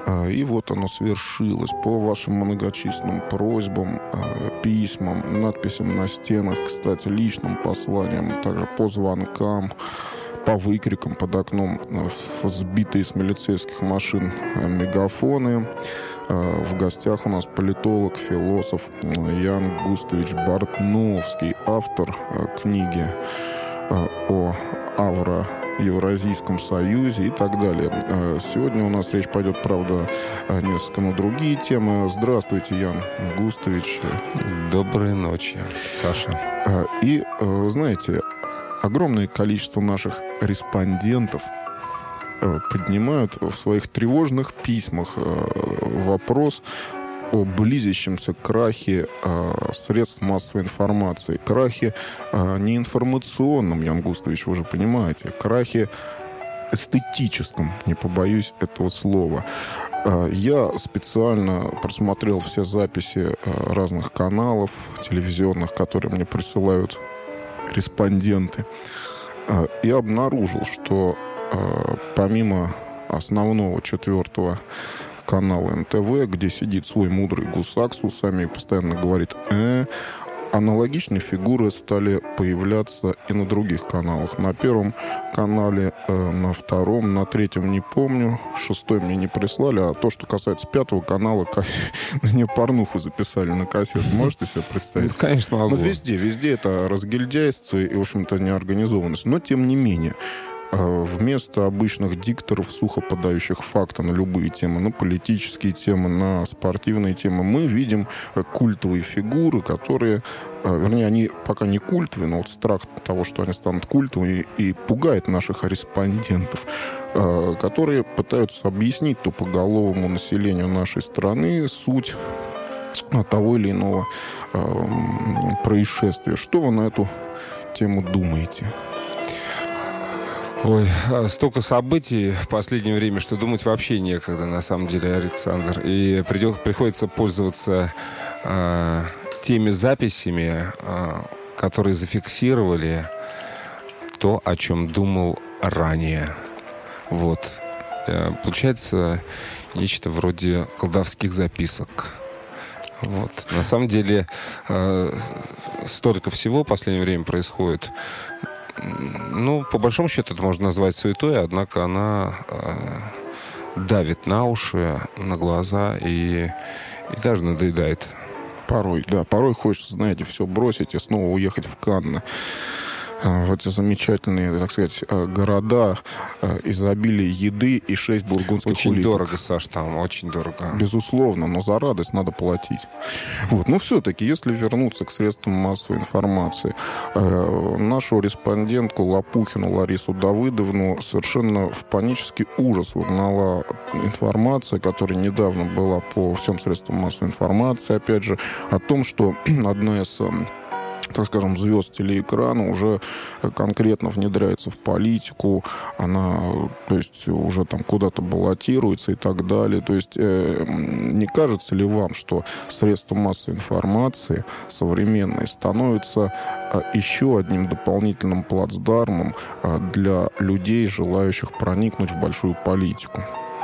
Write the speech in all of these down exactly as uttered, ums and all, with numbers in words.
И вот оно свершилось. По вашим многочисленным просьбам, письмам, надписям на стенах, кстати, личным посланиям, также по звонкам, по выкрикам под окном, сбитые с милицейских машин мегафоны. В гостях у нас политолог, философ Ян Густович Бартновский, автор книги о Евразийском союзе и так далее. Сегодня у нас речь пойдет, правда, несколько на другие темы. Здравствуйте, Ян Густович. Доброй ночи, Саша. И, знаете, огромное количество наших респондентов поднимают в своих тревожных письмах вопрос о близящемся крахе э, средств массовой информации. Крахе э, не информационном, Ян Густович, вы же понимаете. Крахе эстетическом, не побоюсь этого слова. Э, я специально просмотрел все записи э, разных каналов телевизионных, которые мне присылают респонденты, э, и обнаружил, что э, помимо основного четвертого канала эн тэ вэ, где сидит свой мудрый гусак с усами и постоянно говорит «э», аналогичные фигуры стали появляться и на других каналах. На первом канале, э, на втором, на третьем не помню, шестой мне не прислали, а то, что касается пятого канала, мне порнуху записали на кассету. Можете себе представить? Ну, конечно, могу. Но везде, везде это разгильдяйство и, в общем-то, неорганизованность. Но, тем не менее, вместо обычных дикторов, сухо подающих факты на любые темы, на политические темы, на спортивные темы, мы видим культовые фигуры, которые, вернее, они пока не культовые, но вот страх того, что они станут культовыми, и пугает наших респондентов, которые пытаются объяснить тупоголовому населению нашей страны суть того или иного происшествия. Что вы на эту тему думаете? Ой, столько событий в последнее время, что думать вообще некогда, на самом деле, Александр. И придет, приходится пользоваться э, теми записями, э, которые зафиксировали то, о чем думал ранее. Вот. Э, получается нечто вроде колдовских записок. Вот. На самом деле, э, столько всего в последнее время происходит. Ну, по большому счету, это можно назвать суетой, однако она э, давит на уши, на глаза и, и даже надоедает. Порой, да, порой хочется, знаете, все бросить и снова уехать в Канны. В эти замечательные, так сказать, города, изобилие еды и шесть бургундских очень улиток. Очень дорого, Саш, там, очень дорого. Безусловно, но за радость надо платить. Вот. Но все-таки, если вернуться к средствам массовой информации, э, нашу респондентку Лопухину Ларису Давыдовну совершенно в панический ужас вогнала информация, которая недавно была по всем средствам массовой информации, опять же, о том, что одна из... так скажем, звезд телеэкрана уже конкретно внедряется в политику, она, то есть, уже там куда-то баллотируется и так далее. То есть, э, не кажется ли вам, что средства массовой информации современные становятся э, еще одним дополнительным плацдармом э, для людей, желающих проникнуть в большую политику?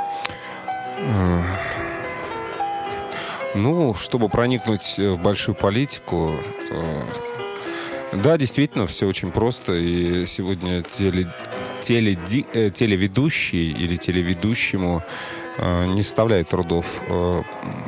Ну, чтобы проникнуть в большую политику... Да, действительно, все очень просто. И сегодня теле, теле, э, телеведущий или телеведущему э, не составляет трудов э,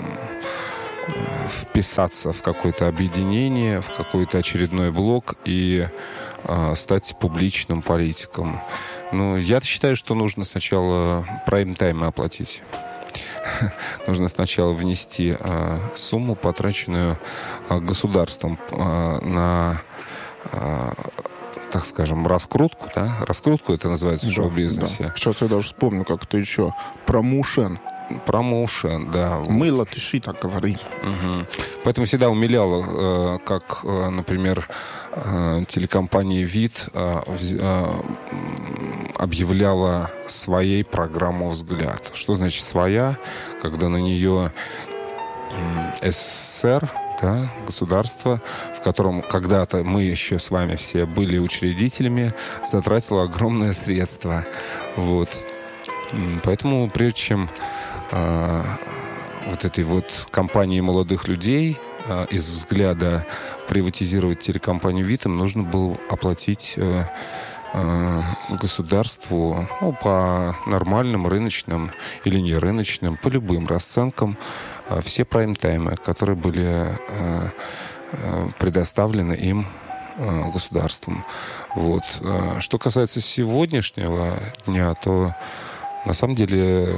вписаться в какое-то объединение, в какой-то очередной блок и э, стать публичным политиком. Но я считаю, что нужно сначала прайм-таймы оплатить. Нужно сначала внести э, сумму, потраченную э, государством э, на, э, так скажем, раскрутку, да? Раскрутку это называется в шоу-бизнесе. Да. Сейчас я даже вспомню, как это еще. Промоушен. Промоушен, да. Мы латыши так говорим. Угу. Поэтому всегда умиляло, э, как, э, например, э, телекомпания ВИД э, э, объявляла своей программу «Взгляд». Что значит «своя»? Когда на нее э, СССР, да, государство, в котором когда-то мы еще с вами все были учредителями, затратило огромное средство. Вот. Поэтому прежде чем э, вот этой вот компании молодых людей, э, из взгляда приватизировать телекомпанию «Витом», нужно было оплатить э, э, государству, ну, по нормальным рыночным или не рыночным, по любым расценкам, э, все прайм-таймы, которые были э, э, предоставлены им э, государством. Вот. Что касается сегодняшнего дня, то на самом деле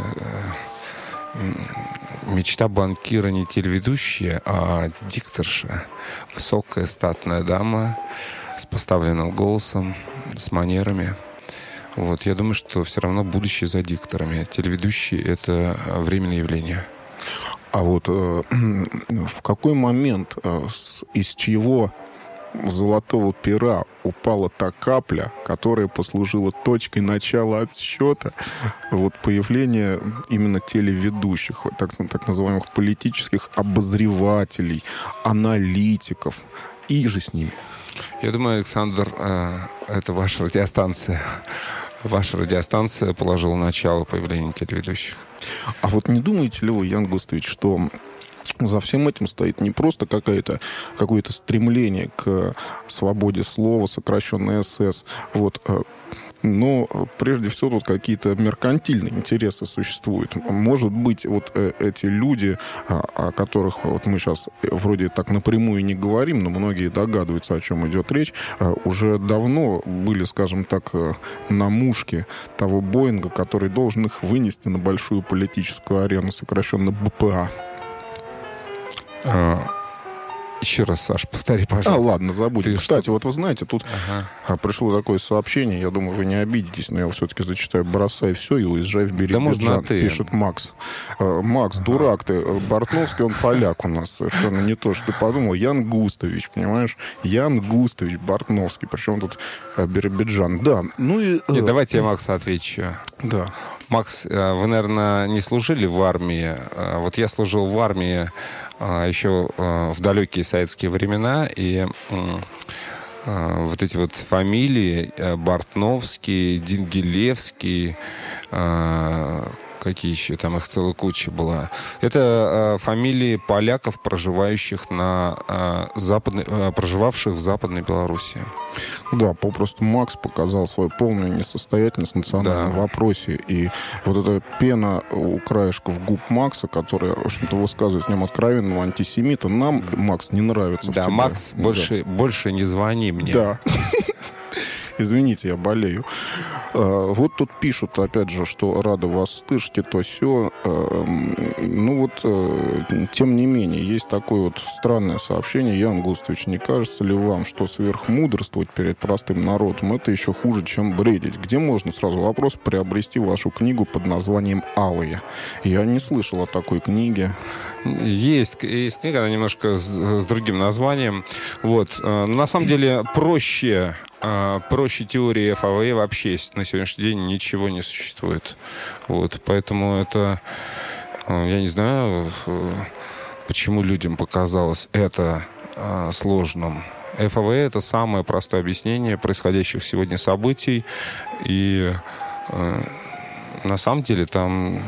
мечта банкира не телеведущая, а дикторша. Высокая статная дама с поставленным голосом, с манерами. Вот. Я думаю, что все равно будущее за дикторами. Телеведущие — это временное явление. А вот э, в какой момент, э, с, из чьего золотого пера упала та капля, которая послужила точкой начала отсчета вот появления именно телеведущих, вот так, так называемых политических обозревателей, аналитиков и же с ними? Я думаю, Александр, это ваша радиостанция. Ваша радиостанция положила начало появлению телеведущих. А вот не думаете ли вы, Ян Густович, что за всем этим стоит не просто какое-то, какое-то стремление к свободе слова, сокращенно эс эс, вот, но прежде всего тут какие-то меркантильные интересы существуют. Может быть, вот эти люди, о которых вот мы сейчас вроде так напрямую не говорим, но многие догадываются, о чем идет речь, уже давно были, скажем так, на мушке того Боинга, который должен их вынести на большую политическую арену, сокращенно бэ пэ а. А, еще раз, Саш, повтори, пожалуйста. А, ладно, забудем. Ты Кстати, что? вот вы знаете, тут ага. пришло такое сообщение, я думаю, вы не обидитесь, но я все-таки зачитаю. «Бросай все и уезжай в Биробиджан», да, пишет Макс. Макс, ага. дурак ты. Бортновский, он поляк у нас. Совершенно не то, что ты подумал. Ян Густович, понимаешь? Ян Густович Бортновский. Причем тут Биробиджан. Да, ну и... Нет, давайте я Максу отвечу. Да. Макс, вы, наверное, не служили в армии. Вот я служил в армии еще в далекие советские времена, и вот эти вот фамилии Бортновский, Дингелевский, какие еще там, их целая куча была. Это фамилии поляков, проживающих на западной, проживавших в Западной Белоруссии. Да, попросту Макс показал свою полную несостоятельность в национальном да. вопросе. И вот эта пена у краешков губ Макса, которая, в общем-то, высказывает в нем откровенного антисемита, нам, Макс, не нравится. Да, Макс, да. больше, больше не звони мне. Да. Извините, я болею. Вот тут пишут, опять же, что рады вас слышать, и то сё. Ну вот, тем не менее, есть такое вот странное сообщение. Ян Густович, не кажется ли вам, что сверхмудрствовать перед простым народом — это еще хуже, чем бредить? Где можно, сразу вопрос, приобрести вашу книгу под названием «Алые»? Я не слышал о такой книге. Есть, есть книга, она немножко с, с другим названием. Вот. На самом деле проще... Проще теории эф а вэ вообще на сегодняшний день ничего не существует. Вот, поэтому это, я не знаю, почему людям показалось это сложным. эф а вэ — это самое простое объяснение происходящих сегодня событий. И на самом деле там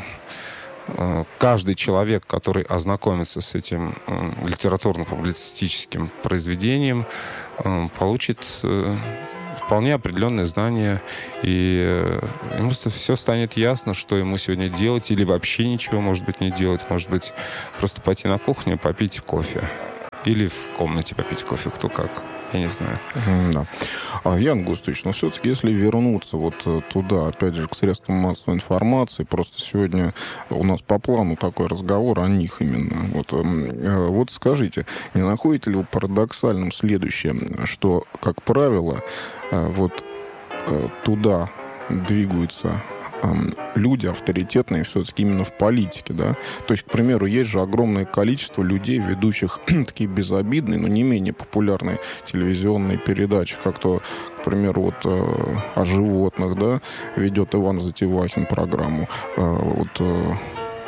каждый человек, который ознакомится с этим литературно-публицистическим произведением, получит вполне определенные знания, и ему все станет ясно, что ему сегодня делать, или вообще ничего, может быть, не делать. Может быть, просто пойти на кухню, попить кофе. Или в комнате попить кофе, кто как. Я не знаю. Да. А, Ян Густович, но все-таки, если вернуться вот туда, опять же, к средствам массовой информации, просто сегодня у нас по плану такой разговор о них именно. Вот, вот скажите, не находите ли вы парадоксальным следующее, что, как правило, вот туда двигаются люди авторитетные все-таки именно в политике, да? То есть, к примеру, есть же огромное количество людей, ведущих такие безобидные, но не менее популярные телевизионные передачи, как то, к примеру, вот э, о животных, да, ведет Иван Затевахин программу. Э, вот э,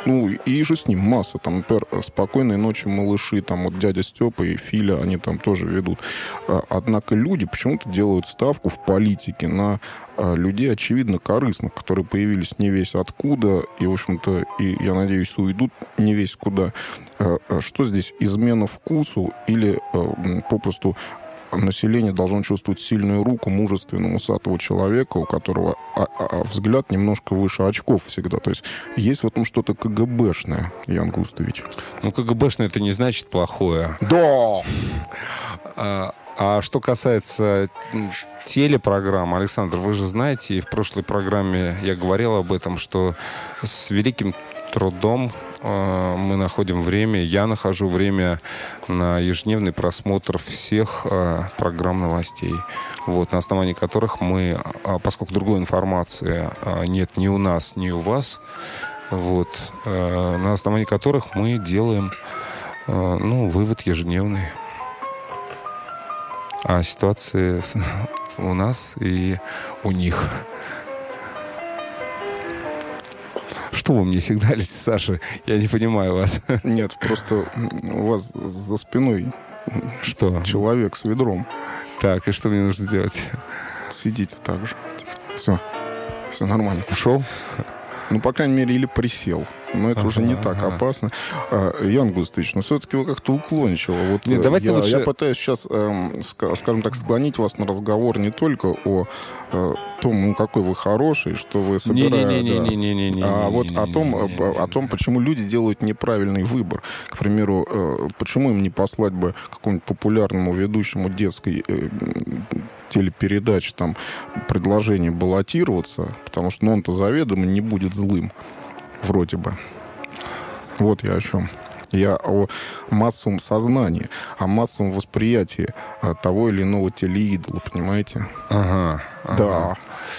Ну, и же с ним масса. Там, например, «Спокойной ночи, малыши», там вот дядя Степа и Филя, они там тоже ведут. Однако люди почему-то делают ставку в политике на людей, очевидно, корыстных, которые появились не весь откуда, и, в общем-то, и, я надеюсь, уйдут не весь куда. Что здесь? Измена вкусу или попросту население должно чувствовать сильную руку мужественного, усатого человека, у которого а, а, взгляд немножко выше очков всегда. То есть есть в этом что-то КГБшное, Ян Густович. Ну, КГБшное это не значит плохое. Да! А, а что касается телепрограмм, Александр, вы же знаете, и в прошлой программе я говорил об этом, что с великим трудом мы находим время, я нахожу время на ежедневный просмотр всех а, программ новостей, вот, на основании которых мы, а, поскольку другой информации а, нет ни у нас, ни у вас, вот, а, на основании которых мы делаем а, ну, вывод ежедневный о ситуации у нас и у них. Что вы мне сигналите, Саша? Я не понимаю вас. Нет, просто у вас за спиной что? Человек с ведром. Так, и что мне нужно делать? Сидите так же. Все. Все нормально. Ушел? Ну, по крайней мере, или присел. Но это ага, уже не так ага. опасно. А, Ян Густович, ну, все-таки вы как-то уклончиво. Вот Нет, давайте я, лучше... я пытаюсь сейчас, э, скажем так, склонить вас на разговор не только о э, том, ну, какой вы хороший, что вы собираете, да, а вот о том, о том, почему люди делают неправильный выбор. К примеру, э, почему им не послать бы какому-нибудь популярному ведущему детской э, телепередачи там предложение баллотироваться, потому что ну, он-то заведомо не будет злым. Вроде бы. Вот я о чем. Я о массовом сознании, о массовом восприятии того или иного телеидола, понимаете? Ага. ага. Да.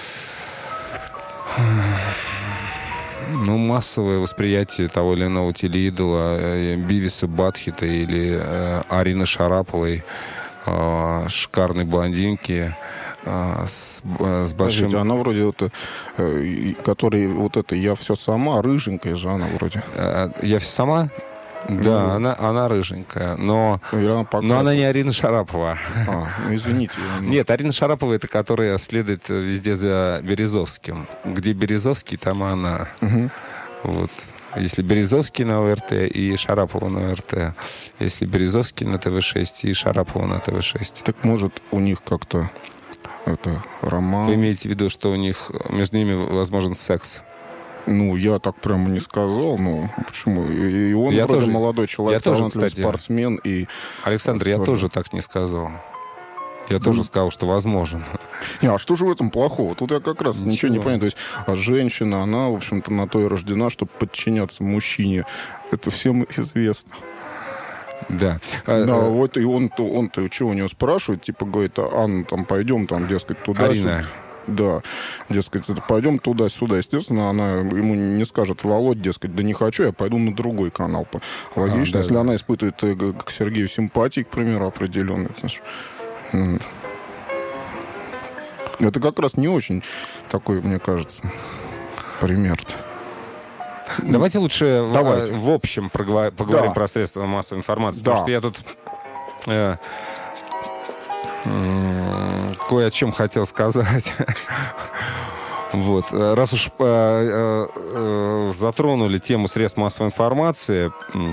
Ну, массовое восприятие того или иного телеидола, Бивиса Батхита или э, Арины Шараповой, э, шикарной блондинки, С, с большим... Подождите, она вроде это, э, который вот это «Я все сама», рыженькая же она вроде. «Я все сама»? Да, ну, она, она рыженькая, но она, но она не Арина Шарапова. А, ну, извините. Я... Нет, Арина Шарапова — это которая следует везде за Березовским. Где Березовский, там она. Угу. Вот. Если Березовский на ОРТ и Шарапова на ОРТ. Если Березовский на ТВ шесть и Шарапова на ТВ шесть. Так может у них как-то это роман... Вы имеете в виду, что у них между ними возможен секс? Ну, я так прямо не сказал. Ну, почему? И он я вроде тоже, молодой человек, я талантливый тоже, кстати, спортсмен. И... Александр, я тоже так не сказал. Я тоже сказал, что возможен. Не, а что же в этом плохого? Тут я как раз ничего, ничего не понимаю. То есть а женщина, она, в общем-то, на то и рождена, чтобы подчиняться мужчине. Это всем известно. Да. Да, вот и он-то, он-то, что у него спрашивает, типа, говорит, Анна, там, пойдем, там, дескать, туда. Арина. Сюда. Да, дескать, это пойдем туда-сюда. Естественно, она ему не скажет: Володь, дескать, да не хочу, я пойду на другой канал. Логично, а, да, если да. она испытывает к Сергею симпатии, к примеру, определенной. Это как раз не очень такой, мне кажется, пример-то. Давайте лучше Давайте. В, в общем поговорим, поговорим да. про средства массовой информации, да. потому что я тут э, э, кое о чем хотел сказать. Вот. Раз уж э, э, э, затронули тему средств массовой информации,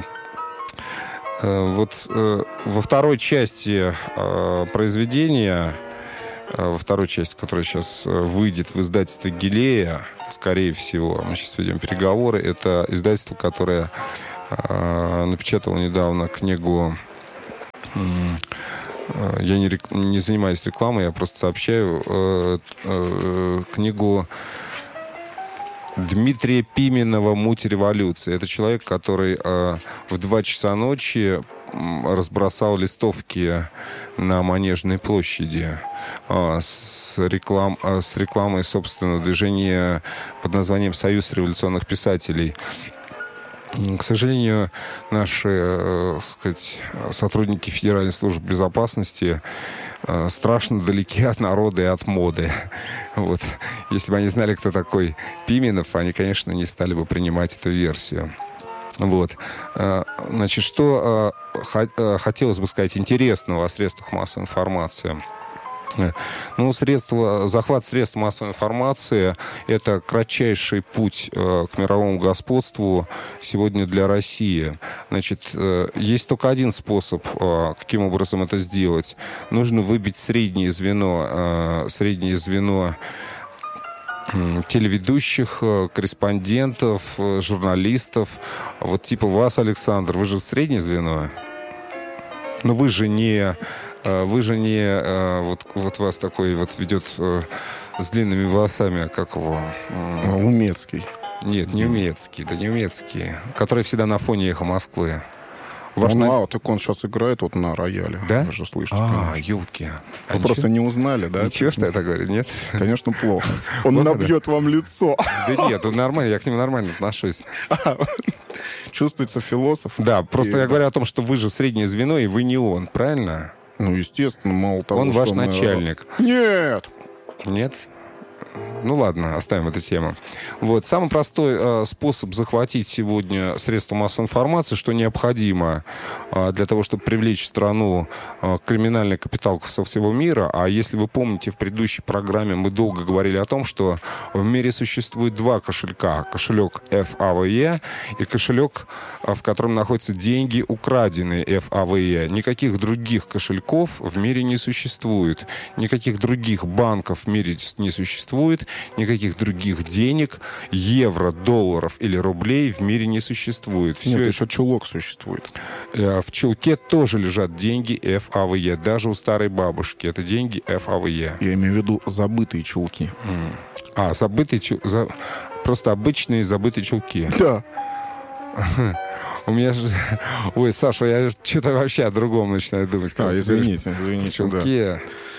э, вот э, во второй части э, произведения, э, во второй части, которая сейчас выйдет в издательстве «Гилея», скорее всего, мы сейчас ведем переговоры. Это издательство, которое э, напечатало недавно книгу. Э, я не, рек, не занимаюсь рекламой, я просто сообщаю э, э, книгу Дмитрия Пименова «Муть революции». Это человек, который э, в два часа ночи разбросал листовки на Манежной площади а, с, реклам, а, с рекламой, собственно, движения под названием «Союз революционных писателей». К сожалению, наши, э, сказать, сотрудники Федеральной службы безопасности э, страшно далеки от народа и от моды. Вот. Если бы они знали, кто такой Пименов, они, конечно, не стали бы принимать эту версию. Вот. Значит, что хотелось бы сказать интересного о средствах массовой информации. Ну, средства, захват средств массовой информации – это кратчайший путь э, к мировому господству сегодня для России. Значит, э, есть только один способ, э, каким образом это сделать. Нужно выбить среднее звено, э, среднее звено э, телеведущих, э, корреспондентов, э, журналистов. Вот типа вас, Александр, вы же среднее звено. Но вы же не... Вы же не... Вот, вот вас такой вот ведет с длинными волосами, как его? Умецкий. Нет, не Умецкий, да не Умецкий. Который всегда на фоне «Эхо Москвы». Ваш он, на... а, так он сейчас играет вот на рояле. Да? Вы же слышите, а, елки. Вы а просто ничего? Не узнали, да? Ничего, что я так говорю, нет? Конечно, плохо. Он плохо, набьет да? вам лицо. Да нет, он нормально, я к нему нормально отношусь. Чувствуется философ. Да, просто я говорю о том, что вы же среднее звено, и вы не он, правильно? Ну, естественно, мало того, он что... ваш мы... начальник. Нет! Нет? Ну ладно, оставим эту тему. Вот. Самый простой э, способ захватить сегодня средства массовой информации, что необходимо э, для того, чтобы привлечь в страну э, криминальный капитал со всего мира. А если вы помните, в предыдущей программе мы долго говорили о том, что в мире существует два кошелька. Кошелек эф а вэ е и кошелек, в котором находятся деньги, украденные эф а вэ е. Никаких других кошельков в мире не существует. Никаких других банков в мире не существует. Никаких других денег, евро, долларов или рублей в мире не существует. Все Нет, это... еще чулок существует. В чулке тоже лежат деньги эф а вэ е. Даже у старой бабушки это деньги эф а вэ е. Я имею в виду забытые чулки. Mm. А, забытые чулки. За... Просто обычные забытые чулки. Да. У меня же... Ой, Саша, я что-то вообще о другом начинаю думать. А, извините, извините. Чулки...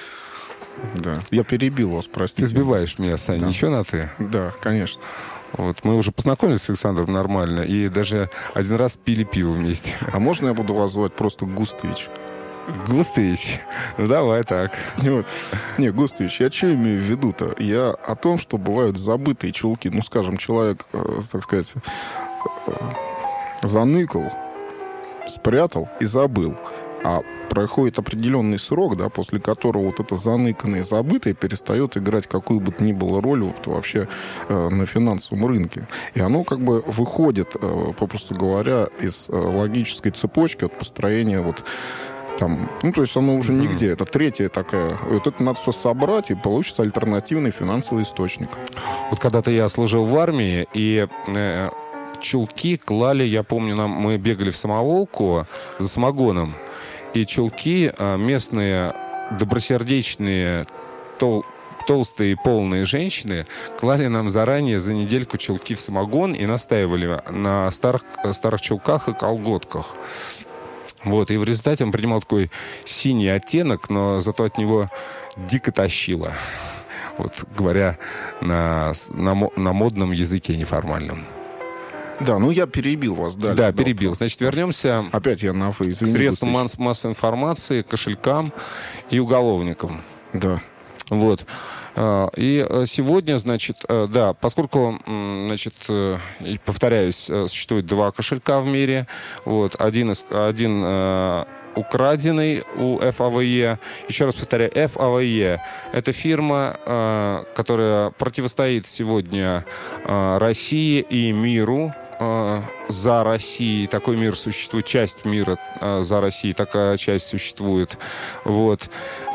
Да. Я перебил вас, простите. Ты сбиваешь меня, Сань. Да. Ничего на ты? Да, конечно. Вот. Мы уже познакомились с Александром нормально и даже один раз пили пиво вместе. А можно я буду вас звать просто Густыч? Густыч? Ну, давай так. Вот. Не, Густыч, я что имею в виду-то? Я о том, что бывают забытые чулки. Ну, скажем, человек, э, так сказать, э, заныкал, спрятал и забыл. А проходит определенный срок, да, после которого вот это заныканное и забытое перестает играть какую бы то ни было роль вот, вообще э, на финансовом рынке. И оно как бы выходит, э, попросту говоря, из э, логической цепочки от построения вот там, ну, то есть оно уже mm-hmm. нигде. Это третья такая. Вот это надо все собрать, и получится альтернативный финансовый источник. Вот когда-то я служил в армии, и... Э, чулки клали, я помню, нам, мы бегали в самоволку за самогоном, и чулки местные добросердечные, тол, толстые и полные женщины клали нам заранее за недельку чулки в самогон и настаивали на старых, старых чулках и колготках. Вот, и в результате он принимал такой синий оттенок, но зато от него дико тащило. Вот, говоря на, на, на модном языке неформальном. Да, ну я перебил вас далее. Да, перебил. Значит, вернемся Опять я на фейс. к средствам масс- массовой информации, кошелькам и уголовникам. Да. Вот. И сегодня, значит, да, поскольку, значит, повторяюсь, существует два кошелька в мире, вот, один, один украденный у эф а вэ е. Еще раз повторяю, эф а вэ е – это фирма, которая противостоит сегодня России и миру, за Россией. Такой мир существует, часть мира за Россией, такая часть существует. Вот.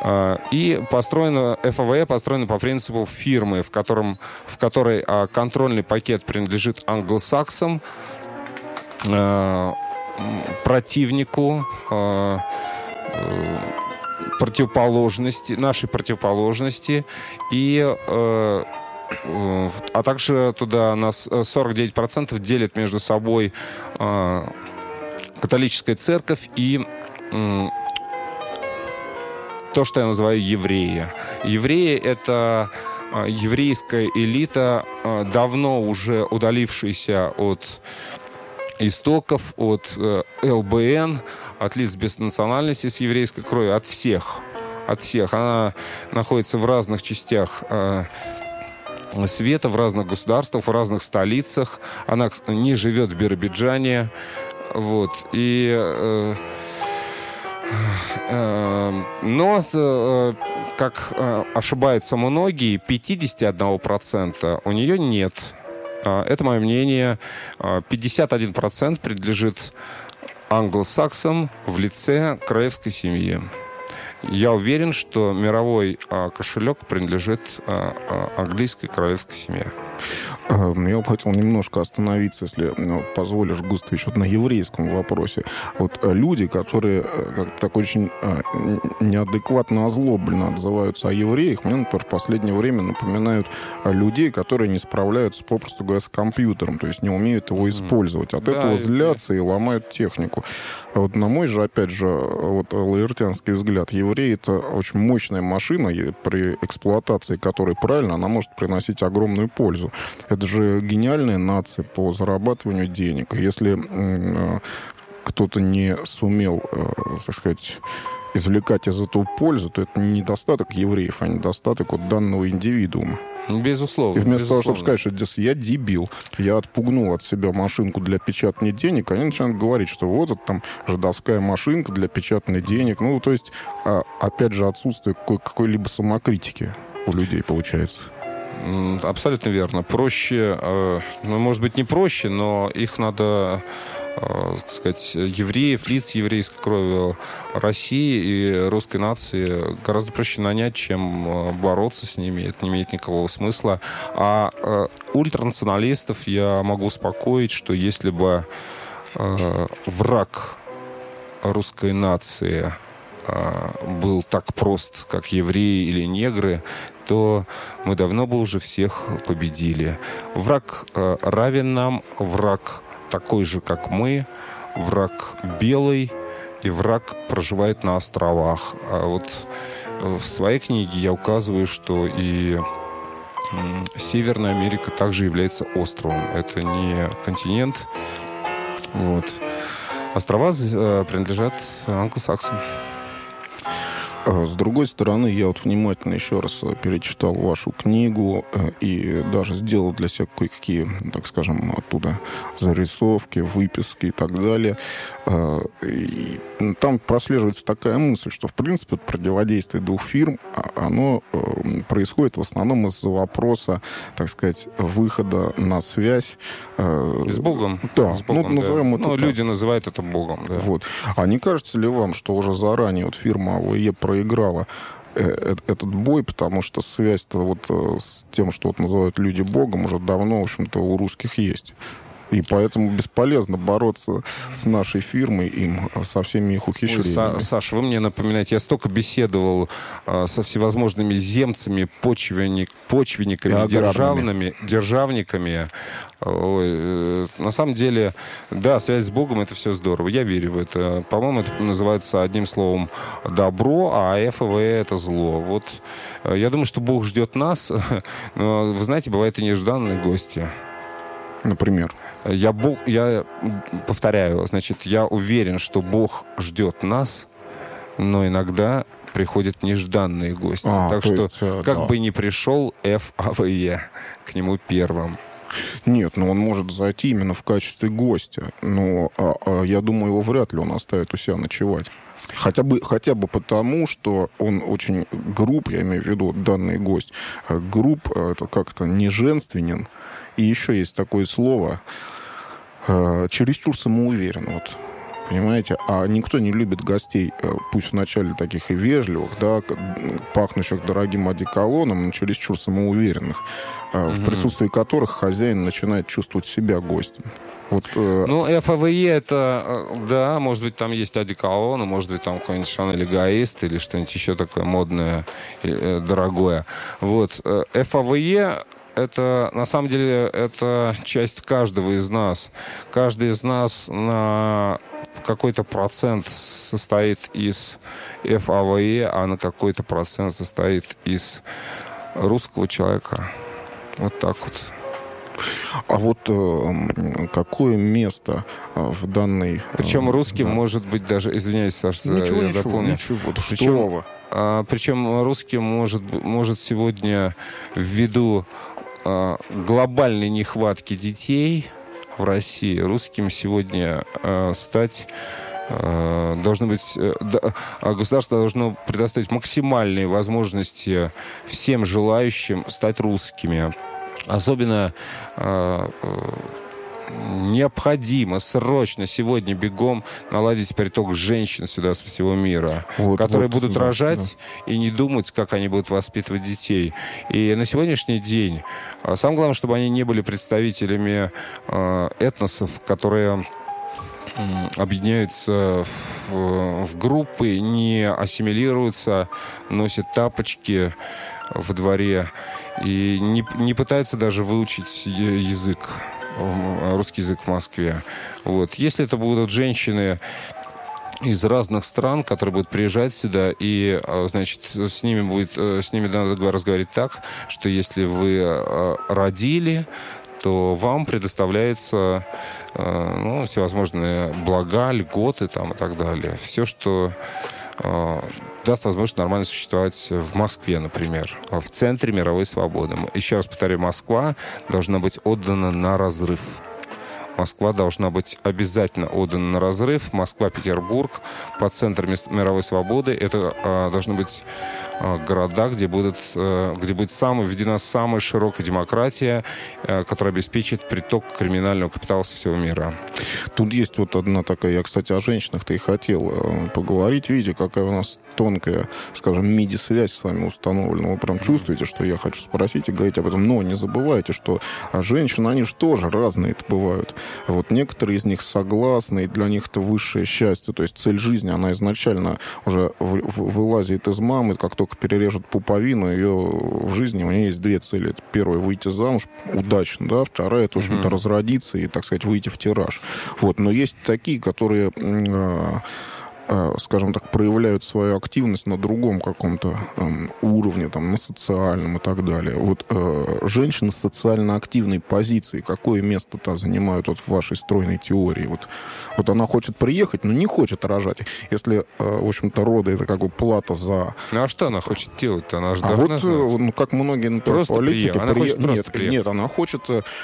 И построена, эф а вэ е построена по принципу фирмы, в, котором, в которой контрольный пакет принадлежит англосаксам, противнику, противоположности, нашей противоположности, и а также туда нас сорок девять процентов делит между собой э, католическая церковь и э, то, что я называю евреи. Евреи — это э, еврейская элита, э, давно уже удалившаяся от истоков, от э, эл бэ эн, от лиц без национальности с еврейской кровью, от всех. От всех. Она находится в разных частях э, света, в разных государствах, в разных столицах. Она не живет в Биробиджане. Вот. И... Э, э, но, э, как э, ошибаются многие, пятьдесят один процент у нее нет. Это мое мнение. пятьдесят один процент принадлежит англосаксам в лице краевской семьи. Я уверен, что мировой кошелек принадлежит английской королевской семье. Я бы хотел немножко остановиться, если позволишь, Густавич, вот на еврейском вопросе. Вот люди, которые как так очень неадекватно, озлобленно отзываются о евреях, мне, например, в последнее время напоминают людей, которые не справляются, попросту говоря, с компьютером, то есть не умеют его использовать. От да, этого злятся и ломают технику. А вот на мой же, опять же, вот лаэртянский взгляд, еврей — это очень мощная машина, и при эксплуатации которой правильно, она может приносить огромную пользу. Это же гениальная нация по зарабатыванию денег. Если э, кто-то не сумел, э, так сказать, извлекать из этого пользу, то это не недостаток евреев, а недостаток вот данного индивидуума. Безусловно. И вместо безусловно. того, чтобы сказать, что я дебил, я отпугнул от себя машинку для печатания денег, они начинают говорить, что вот это там жидовская машинка для печатания денег. Ну, то есть, опять же, отсутствие какой- какой-либо самокритики у людей получается. Абсолютно верно. Проще, ну, может быть, не проще, но их надо, так сказать, евреев, лиц еврейской крови России и русской нации гораздо проще нанять, чем бороться с ними. Это не имеет никакого смысла. А ультранационалистов я могу успокоить, что если бы враг русской нации был так прост, как евреи или негры, то мы давно бы уже всех победили. Враг равен нам, враг такой же, как мы, враг белый, и враг проживает на островах. А вот в своей книге я указываю, что и Северная Америка также является островом. Это не континент. Вот. Острова принадлежат англосаксам. С другой стороны, я вот внимательно еще раз перечитал вашу книгу и даже сделал для себя кое-какие, так скажем, оттуда зарисовки, выписки и так далее. И там прослеживается такая мысль, что, в принципе, противодействие двух фирм, оно происходит в основном из-за вопроса, так сказать, выхода на связь. С Богом. Да, с Богом, ну, назовем да. это ну, так. Люди называют это Богом. Да. Вот. А не кажется ли вам, что уже заранее вот фирма АВЕ проиграла этот бой, потому что связь-то вот с тем, что вот называют люди Богом, уже давно, в общем-то, у русских есть. И поэтому бесполезно бороться с нашей фирмой, им, со всеми их ухищрениями. Ой, Саша, вы мне напоминаете, я столько беседовал э, со всевозможными земцами, почвенник, почвенниками, державными, державниками. Ой, э, на самом деле, да, связь с Богом — это все здорово. Я верю в это. По-моему, это называется одним словом добро, а эф вэ это зло. Вот э, я думаю, что Бог ждет нас. Но, вы знаете, бывают и нежданные гости. Например? Я, Бог, я повторяю, значит, я уверен, что Бог ждет нас, но иногда приходят нежданные гости. А, так что, есть, как да. бы ни пришел эф вэ е к нему первым. Нет, но он может зайти именно в качестве гостя. Но а, а, я думаю, его вряд ли он оставит у себя ночевать. Хотя бы, хотя бы потому, что он очень груб, я имею в виду данный гость, груб, это как-то не женственен. И еще есть такое слово, э, чересчур самоуверен, вот, понимаете? А никто не любит гостей, э, пусть вначале таких и вежливых, да, пахнущих дорогим одеколоном, но чересчур самоуверенных, э, mm-hmm. в присутствии которых хозяин начинает чувствовать себя гостем. Вот, э... Ну, эф вэ е это, да, может быть, там есть одеколон, может быть, там какой-нибудь Шанель Эгоист или что-нибудь еще такое модное, э, дорогое. Вот, эф вэ е это, на самом деле, это часть каждого из нас. Каждый из нас на какой-то процент состоит из эф вэ е, а на какой-то процент состоит из русского человека. Вот так вот. А вот э, какое место э, в данной... Причем э, русским да. может быть даже... Извиняюсь, Саша, Ничего, я ничего, дополню. ничего. Причем, Что вы? а, причем русским может, может сегодня ввиду а, глобальной нехватки детей в России, русским сегодня а, стать... Должно быть, государство должно предоставить максимальные возможности всем желающим стать русскими. Особенно э, необходимо срочно сегодня бегом наладить приток женщин сюда со всего мира, вот, которые вот, будут да, рожать да. и не думать, как они будут воспитывать детей. И на сегодняшний день самое главное, чтобы они не были представителями э, этносов, которые объединяются в, в группы, не ассимилируются, носят тапочки во дворе и не, не пытаются даже выучить язык, русский язык в Москве. Вот. Если это будут женщины из разных стран, которые будут приезжать сюда, и, значит, с ними будет, с ними надо разговаривать так, что если вы родили, то вам предоставляется ну, всевозможные блага, льготы там, и так далее. Все, что э, даст возможность нормально существовать в Москве, например, в центре мировой свободы. Еще раз повторяю, Москва должна быть отдана на разрыв. Москва должна быть обязательно отдана на разрыв. Москва, Петербург, по центру мировой свободы. Это э, должны быть э, города, где, будут, э, где будет самая, введена самая широкая демократия, э, которая обеспечит приток криминального капитала со всего мира. Тут есть вот одна такая... Я, кстати, о женщинах-то и хотел э, поговорить. Видите, какая у нас тонкая, скажем, миди-связь с вами установлена. Вы прям чувствуете, что я хочу спросить и говорить об этом. Но не забывайте, что женщины, они же тоже разные-то бывают. Вот некоторые из них согласны, и для них это высшее счастье. То есть цель жизни, она изначально уже в, в, вылазит из мамы, как только перережет пуповину, ее в жизни у нее есть две цели. Это первая — выйти замуж удачно, да, вторая — это, в общем-то, mm-hmm. разродиться и, так сказать, выйти в тираж. Вот. Но есть такие, которые... Э, скажем так, проявляют свою активность на другом каком-то эм, уровне, там, на социальном и так далее. Вот э, женщины с социально активной позиции, какое место-то занимают вот в вашей стройной теории? Вот, вот она хочет приехать, но не хочет рожать. Если, э, в общем-то, роды — это как бы плата за... Ну а что она хочет делать-то? Она же а вот, ну, как многие, например, политики... Она при... хочет нет, приехать. Нет, она хочет...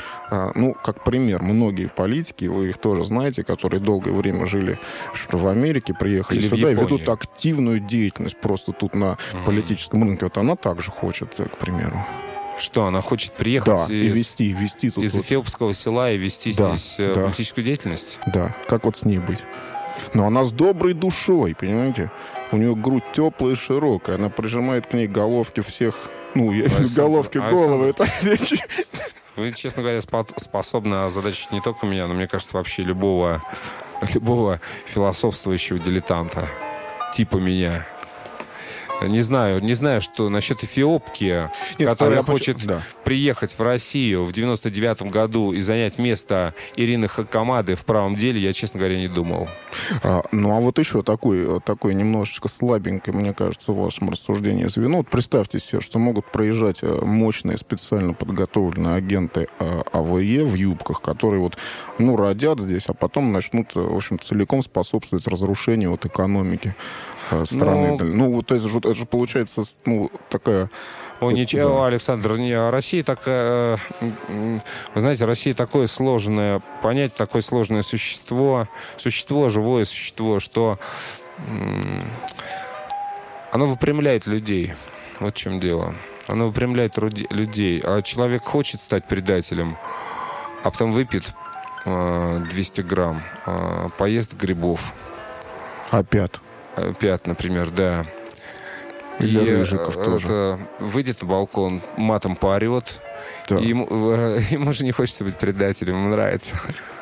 Ну, как пример, многие политики, вы их тоже знаете, которые долгое время жили в Америке, приехали Или сюда и ведут активную деятельность просто тут на mm-hmm. политическом рынке. Вот она также хочет, к примеру. Что, она хочет приехать да, из, и вести, вести тут из вот. Эфиопского села и вести да, здесь да. политическую деятельность? Да, как вот с ней быть? Но она с доброй душой, понимаете? У нее грудь теплая и широкая, она прижимает к ней головки всех... Ну, Александр, головки, Александр. головы. Это... Вы, честно говоря, способны озадачить не только меня, но, мне кажется, вообще любого, любого философствующего дилетанта типа меня. Не знаю, не знаю, что насчет эфиопки, Нет, которая а хочет хочу... да. приехать в Россию в девяносто девятом году и занять место Ирины Хакамады в правом деле, я, честно говоря, не думал. А, ну, а вот еще такой, такой немножечко слабенькое, мне кажется, в вашем рассуждении звено. Вот представьте себе, что могут проезжать мощные специально подготовленные агенты АВЕ в юбках, которые вот, ну, родят здесь, а потом начнут, в общем, целиком способствовать разрушению вот экономики страны. Но... Ну, вот это же, это же получается, ну, такая... Ой, ничего, да. Александр, не, Россия такая... Вы знаете, Россия такое сложное понятие, такое сложное существо, существо, живое существо, что оно выпрямляет людей. Вот в чем дело. Оно выпрямляет людей. А человек хочет стать предателем, а потом выпьет двести грамм, поест грибов. Опять. Пят, например, да. Или и Рыжиков тоже. Это, выйдет на балкон, матом поорет. Да. И ему, ему же не хочется быть предателем, ему нравится.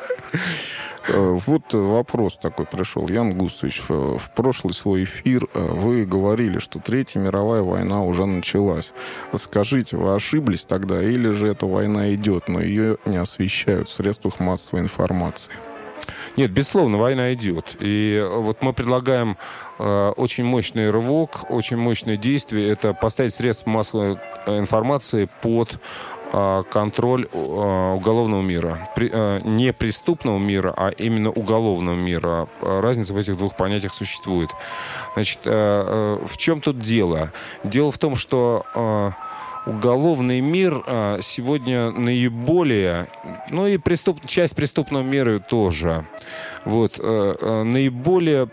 Вот вопрос такой пришел. Ян Густович, в прошлый свой эфир вы говорили, что Третья мировая война уже началась. Скажите, вы ошиблись тогда, или же эта война идет, но ее не освещают в средствах массовой информации? Нет, безусловно, война идет. И вот мы предлагаем э, очень мощный рывок, очень мощное действие. Это поставить средства массовой информации под контроль уголовного мира. Не преступного мира, а именно уголовного мира. Разница в этих двух понятиях существует. Значит, в чем тут дело? Дело в том, что уголовный мир сегодня наиболее, ну и преступ, часть преступного мира тоже, вот, наиболее,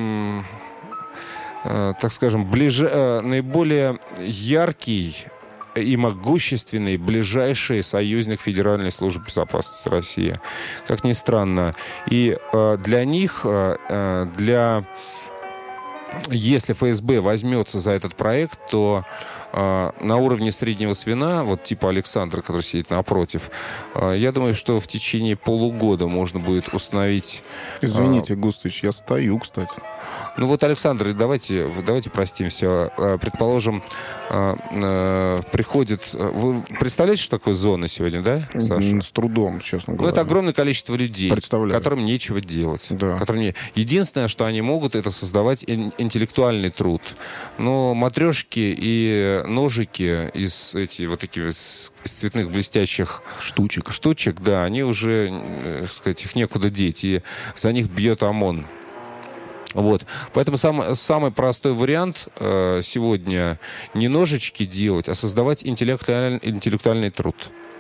так скажем, ближе, наиболее яркий и могущественный ближайший союзник Федеральной службы безопасности России. Как ни странно. И э, для них, э, для... если эф эс бэ возьмется за этот проект, то э, на уровне среднего звена, вот типа Александра, который сидит напротив, э, я думаю, что в течение полугода можно будет установить... Э, Извините, Густович, я стою, кстати. Ну вот, Александр, давайте, давайте простимся. Предположим, приходит... Вы представляете, что такое зона сегодня, да, Саша? С трудом, честно говоря. Ну, это огромное количество людей, Представляю. которым нечего делать. Да. Которым не... Единственное, что они могут, это создавать интеллектуальный труд. Но матрешки и ножики из этих вот таких из цветных блестящих штучек, штучек, да, они уже, так сказать, их некуда деть, и за них бьет ОМОН. Вот. Поэтому сам, самый простой вариант э, сегодня не ножички делать, а создавать интеллектуальный, интеллектуальный труд.